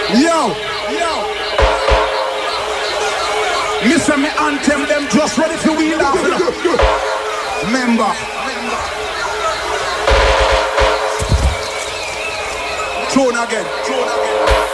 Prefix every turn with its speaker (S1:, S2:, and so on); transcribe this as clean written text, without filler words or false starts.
S1: Yo. Listen, me anthem them just ready for wheel off. Remember. Throne again.